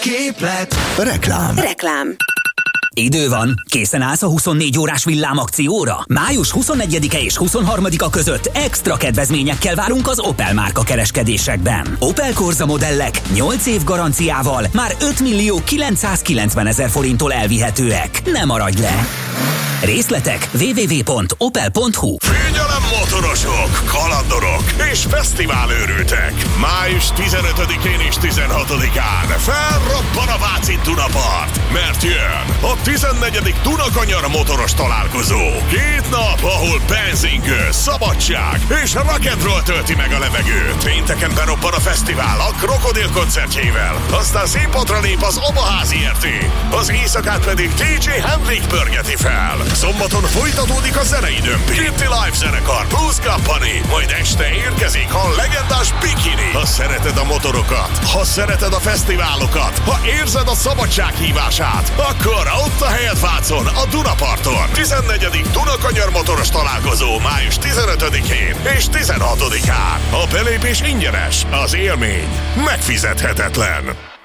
Képlet. Reklám. Idő van, készen állsz a 24 órás villámakcióra? Május 21-e és 23-a között extra kedvezményekkel várunk az Opel márka kereskedésekben. Opel Corsa modellek 8 év garanciával már 5.990.000 forinttól elvihetőek. Ne maradj le! Részletek www.opel.hu. Figyelem motorosok, kalandorok és fesztiválőrültek! Május 15-én és 16-án felrobban a Váci Dunapart, mert jön a 14. Dunakanyar motoros találkozó. 2 nap, ahol benzingő, szabadság és rock'n'roll tölti meg a levegőt. Pénteken berobban a fesztivál a Krokodil koncertjével, aztán színpadra lép az Obaházi RT, az éjszakát pedig DJ Hendrik pörgeti fel. Szombaton folytatódik a zenei dömping. Kitty Live zenekar, Blues Company, majd este érkezik a legendás Bikini. Ha szereted a motorokat, ha szereted a fesztiválokat, ha érzed a szabadság hívását, akkor ott a helyed Vácon, a Dunaparton. 14. Dunakanyar motoros találkozó május 15-én és 16-án. A belépés ingyenes, az élmény megfizethetetlen.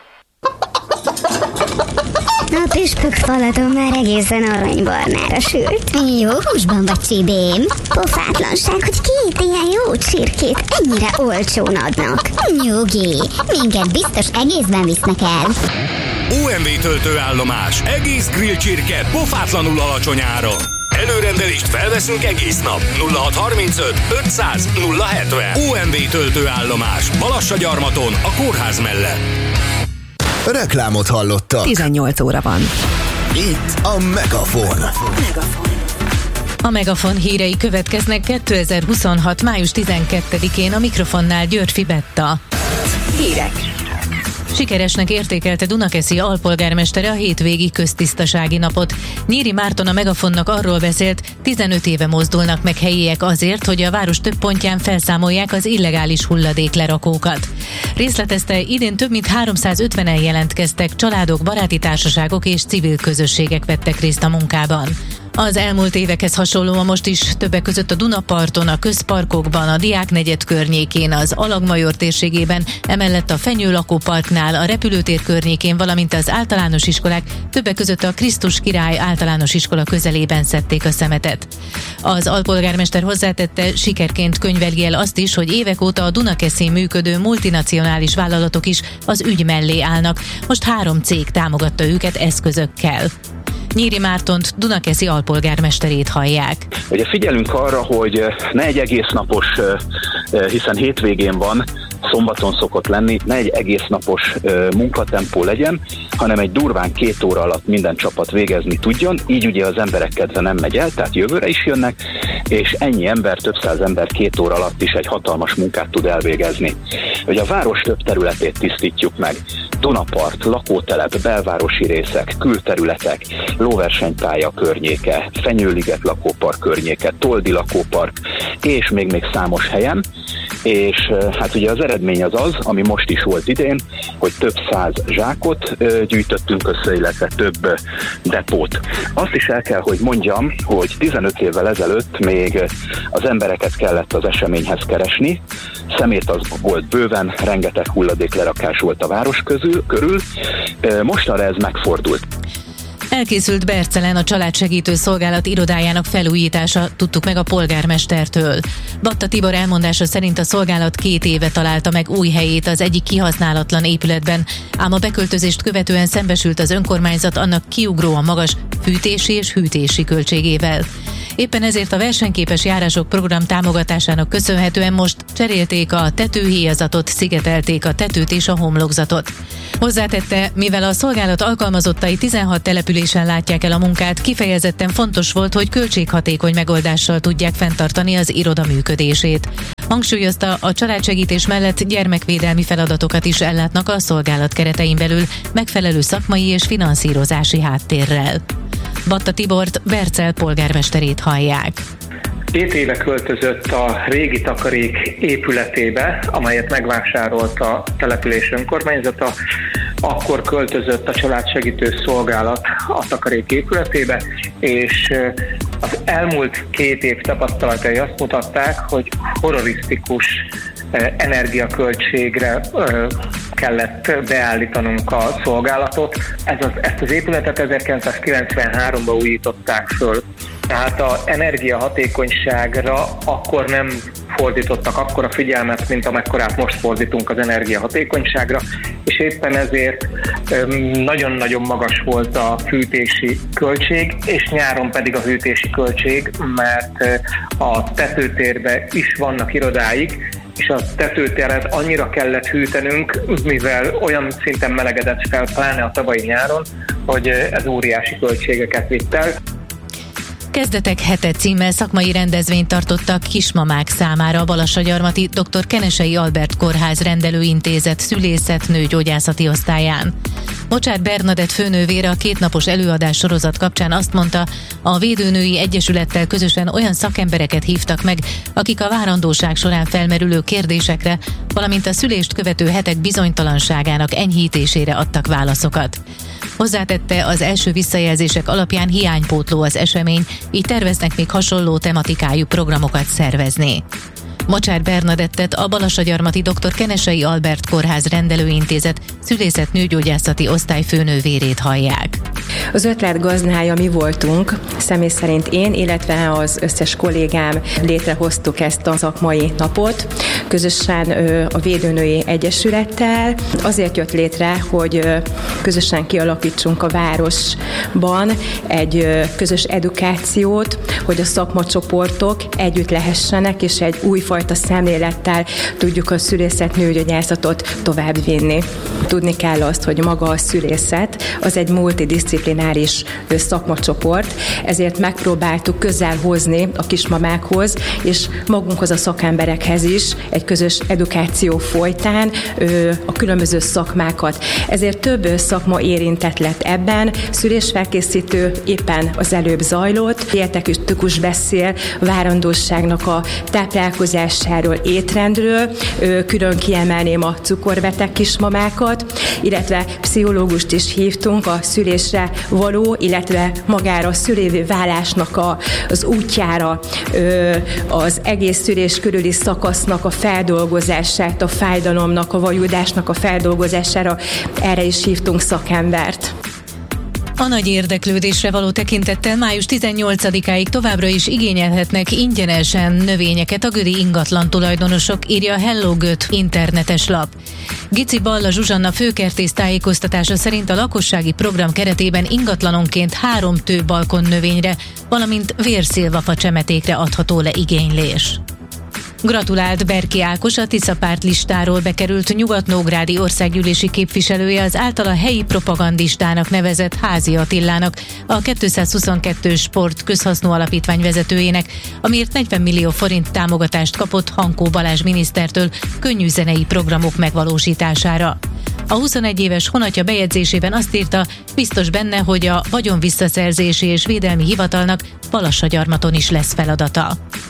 A püspök faladon már egészen aranybarnára sült. Jó húsban vagy, csibém? Pofátlanság, hogy 2 ilyen jó csirkét ennyire olcsón adnak. Nyugi, minket biztos egészben visznek el. OMV töltőállomás, egész grill csirke pofátlanul alacsony áron. Előrendelést felveszünk egész nap. 0635 500 070. OMV töltőállomás, Balassagyarmaton, a kórház mellett. Reklámot hallottak. 18 óra van. Itt a Megafon. A Megafon hírei következnek 2026. május 12-én, a mikrofonnál Györfi Betta. Hírek. Sikeresnek értékelte Dunakeszi alpolgármestere a hétvégi köztisztasági napot. Nyíri Márton a Megafonnak arról beszélt, 15 éve mozdulnak meg helyiek azért, hogy a város több pontján felszámolják az illegális hulladéklerakókat. Részletezte, idén több mint 350-en jelentkeztek, családok, baráti társaságok és civil közösségek vettek részt a munkában. Az elmúlt évekhez hasonlóan most is többek között a Dunaparton, a közparkokban, a Diáknegyed környékén, az Alagmajor térségében, emellett a Fenyő lakóparknál, a repülőtér környékén, valamint az általános iskolák, többek között a Krisztus Király általános iskola közelében szedték a szemetet. Az alpolgármester hozzátette, sikerként könyveli el azt is, hogy évek óta a Dunakeszin működő multinacionális vállalatok is az ügy mellé állnak. Most 3 cég támogatta őket eszközökkel. Nyíri Mártont, Dunakeszi alpolgármesterét hallják. Ugye figyelünk arra, hogy ne egy egész napos, hiszen hétvégén van, szombaton szokott lenni, ne egy egész napos munkatempó legyen, hanem egy durván 2 óra alatt minden csapat végezni tudjon, így ugye az emberek kedve nem megy el, tehát jövőre is jönnek, és ennyi ember, több száz ember 2 óra alatt is egy hatalmas munkát tud elvégezni. Ugye a város több területét tisztítjuk meg. Dunapart, lakótelep, belvárosi részek, külterületek, lóversenypálya környéke, Fenyőliget lakópark környéke, Toldi lakópark, és még számos helyen. És hát ugye az eredmény az, ami most is volt idén, hogy több 100 zsákot gyűjtöttünk össze, illetve több depót. Azt is el kell, hogy mondjam, hogy 15 évvel ezelőtt még az embereket kellett az eseményhez keresni, szemét az volt bőven, rengeteg hulladéklerakás volt a város körül, mostanra ez megfordult. Elkészült Bercelen a Családsegítő Szolgálat irodájának felújítása, tudtuk meg a polgármestertől. Batta Tibor elmondása szerint a szolgálat 2 éve találta meg új helyét az egyik kihasználatlan épületben, ám a beköltözést követően szembesült az önkormányzat annak kiugróan magas fűtési és hűtési költségével. Éppen ezért a versenyképes járások program támogatásának köszönhetően most cserélték a tetőhéjazatot, szigetelték a tetőt és a homlokzatot. Hozzátette, mivel a szolgálat alkalmazottai 16 településen látják el a munkát, kifejezetten fontos volt, hogy költséghatékony megoldással tudják fenntartani az iroda működését. Hangsúlyozta, a családsegítés mellett gyermekvédelmi feladatokat is ellátnak a szolgálat keretein belül, megfelelő szakmai és finanszírozási háttérrel. Batta Tibort, Bercel polgármesterét hallják. 2 éve költözött a régi takarék épületébe, amelyet megvásárolt a település önkormányzata. Akkor költözött a Családsegítő Szolgálat a takarék épületébe, és az elmúlt 2 év tapasztalatai azt mutatták, hogy horrorisztikus energiaköltségre kellett beállítanunk a szolgálatot. Ezt az épületet 1993-ban újították föl. Tehát az energiahatékonyságra akkor nem fordítottak akkora figyelmet, mint amekkorát most fordítunk az energiahatékonyságra, és éppen ezért nagyon-nagyon magas volt a fűtési költség, és nyáron pedig a hűtési költség, mert a tetőtérben is vannak irodáik, és a tetőtéret annyira kellett hűtenünk, mivel olyan szinten melegedett fel, pláne a tavalyi nyáron, hogy ez óriási költségeket vitt el. Kezdetek hete címmel szakmai rendezvényt tartottak kismamák számára a Balassagyarmati dr. Kenesei Albert Kórház rendelőintézet szülészet-nőgyógyászati osztályán. Mocsár Bernadett főnővére a 2 napos előadás sorozat kapcsán azt mondta, a Védőnői Egyesülettel közösen olyan szakembereket hívtak meg, akik a várandóság során felmerülő kérdésekre, valamint a szülést követő hetek bizonytalanságának enyhítésére adtak válaszokat. Hozzátette, az első visszajelzések alapján hiánypótló az esemény, így terveznek még hasonló tematikájú programokat szervezni. Mocsár Bernadettet, a Balassagyarmati dr. Kenesei Albert Kórház rendelőintézet szülészet-nőgyógyászati osztály főnővérét hallják. Az ötlet gazdája mi voltunk, személy szerint én, illetve az összes kollégám létrehoztuk ezt a szakmai napot, közösen a Védőnői Egyesülettel. Azért jött létre, hogy közösen kialakítsunk a városban egy közös edukációt, hogy a szakmacsoportok együtt lehessenek, és egy újfajta szemlélettel tudjuk a szülészet-nőgyógyászatot továbbvinni. Tudni kell azt, hogy maga a szülészet az egy multidisziplináris szakmacsoport, ezért megpróbáltuk közel hozni a kismamákhoz, és magunkhoz a szakemberekhez is egy közös edukáció folytán a különböző szakmákat. Ezért több szakma érintett lett ebben, szülésfelkészítő éppen az előbb zajlott, dietetikus beszél várandóságnak a táplálkozásáról, étrendről, külön kiemelném a cukorbeteg kismamákat, illetve pszichológust is hívtunk a szülésre való, illetve magára a szülévé válásnak az útjára, az egész szülés körüli szakasznak a feldolgozását, a fájdalomnak, a vajudásnak a feldolgozására, erre is hívtunk szakembert. A nagy érdeklődésre való tekintettel május 18-áig továbbra is igényelhetnek ingyenesen növényeket a gödi ingatlan tulajdonosok, írja a Hello Göt internetes lap. Gici Balla Zsuzsanna főkertész tájékoztatása szerint a lakossági program keretében ingatlanonként 3 tőbalkon növényre, valamint vérszilvafa csemetékre adható le igénylés. Gratulált Berki Ákos, a Tisza párt listáról bekerült nyugatnógrádi országgyűlési képviselője az általa helyi propagandistának nevezett Házi Attilának, a 222 Sport közhasznú alapítvány vezetőjének, amiért 40 millió forint támogatást kapott Hankó Balázs minisztertől könnyű zenei programok megvalósítására. A 21 éves honatja bejegyzésében azt írta, biztos benne, hogy a vagyonvisszaszerzési és védelmi hivatalnak Balassagyarmaton is lesz feladata.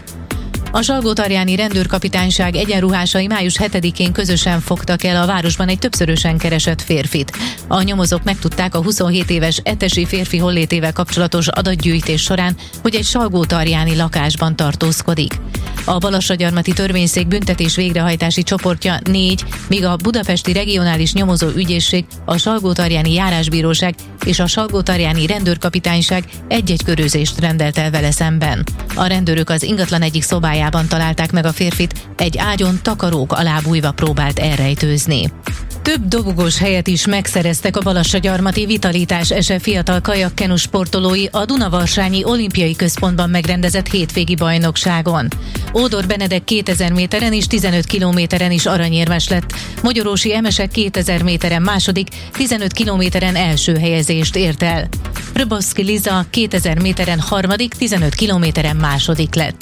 A Salgótarjáni rendőrkapitányság egyenruhásai május 7-én közösen fogtak el a városban egy többszörösen keresett férfit. A nyomozók megtudták a 27 éves etesi férfi hollétével kapcsolatos adatgyűjtés során, hogy egy salgótarjáni lakásban tartózkodik. A Balassagyarmati törvényszék büntetés végrehajtási csoportja 4, míg a Budapesti Regionális Nyomozó Ügyészség, a Salgótarjáni Járásbíróság és a Salgótarjáni Rendőrkapitányság egy-egy körözést rendelt el vele szemben. A rendőrök az ingatlan egyik szobájában találták meg a férfit, egy ágyon takarók alá bújva próbált elrejtőzni. Több dobogós helyet is megszereztek a Balassagyarmati Vitalitás SE fiatal kajakkenu sportolói a Dunavarsanyi Olimpiai Központban megrendezett hétvégi bajnokságon. Ódor Benedek 2000 méteren és 15 kilométeren is aranyérmes lett. Magyarósi Emesek 2000 méteren második, 15 kilométeren első helyezést ért el. Röboszki Liza 2000 méteren harmadik, 15 kilométeren második lett.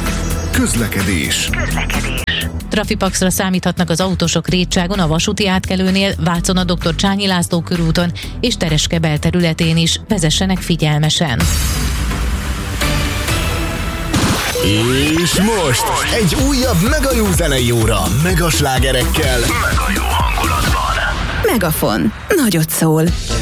Közlekedés. Trafipaxra számíthatnak az autósok Rétságon, a vasúti átkelőnél, Vácon a Dr. Csányi László körúton és Tereske belterületén is. Vezessenek figyelmesen. És most egy újabb mega jó zenei óra, mega slágerekkel, mega jó hangulatban. Megafon. Nagyot szól.